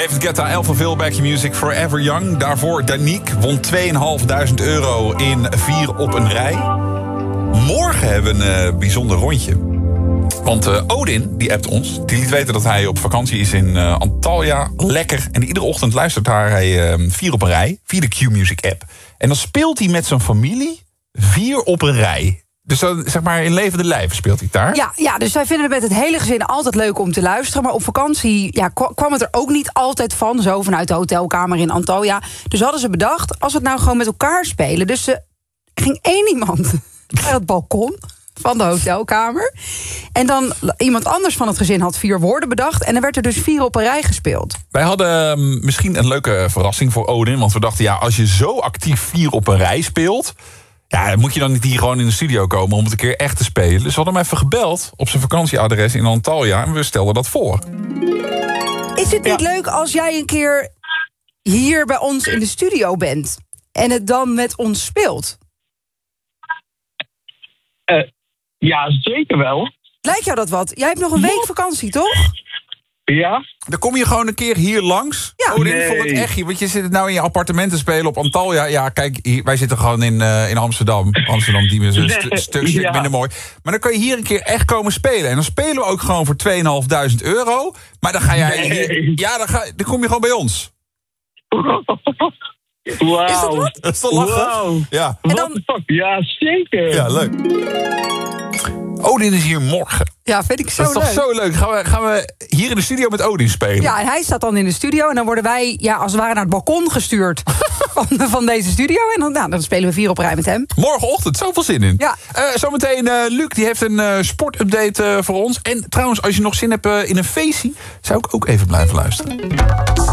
David Guetta, Alphaville, Back Your Music, Forever Young. Daarvoor Danique, won €2.500 in 4 op een rij. Morgen hebben we een bijzonder rondje. Want Odin, die appt ons. Die liet weten dat hij op vakantie is in Antalya. Lekker. En iedere ochtend luistert hij 4 op een rij. Via de Q-Music app. En dan speelt hij met zijn familie 4 op een rij. Dus dan, zeg maar, in levende lijven speelt hij daar. Ja, dus wij vinden het met het hele gezin altijd leuk om te luisteren. Maar op vakantie kwam het er ook niet altijd van. Zo vanuit de hotelkamer in Antalya. Dus hadden ze bedacht, als we het nou gewoon met elkaar spelen. Dus er ging 1 iemand naar het balkon van de hotelkamer. En dan iemand anders van het gezin had 4 woorden bedacht. En dan werd er dus 4 op een rij gespeeld. Wij hadden misschien een leuke verrassing voor Odin. Want we dachten, als je zo actief 4 op een rij speelt, moet je dan niet hier gewoon in de studio komen om het een keer echt te spelen. Dus we hadden hem even gebeld op zijn vakantieadres in Antalya. En we stelden dat voor. Is het niet leuk als jij een keer hier bij ons in de studio bent en het dan met ons speelt? Ja, zeker wel. Lijkt jou dat wat? Jij hebt nog een week vakantie, toch? Ja. Dan kom je gewoon een keer hier langs. Ja. Odin, vond het echt, want je zit nou in je appartement te spelen op Antalya. Ja, kijk, wij zitten gewoon in Amsterdam. Amsterdam, die is een stuk minder mooi. Maar dan kan je hier een keer echt komen spelen. En dan spelen we ook gewoon voor €2.500. Maar dan ga jij dan kom je gewoon bij ons. Wauw. Is dat wat? Dat is toch lachen? Wow. Ja. En dan, Ja, zeker. Ja, leuk. Odin is hier morgen. ja, vind ik zo Dat is leuk. toch zo leuk? Gaan we hier in de studio met Odin spelen? Ja, en hij staat dan in de studio en dan worden wij als het ware naar het balkon gestuurd van deze studio. En dan spelen we 4 op een rij met hem. Morgenochtend, zoveel zin in. Ja. Zometeen Luc, die heeft een sportupdate voor ons. En trouwens, als je nog zin hebt in een feestje, zou ik ook even blijven luisteren.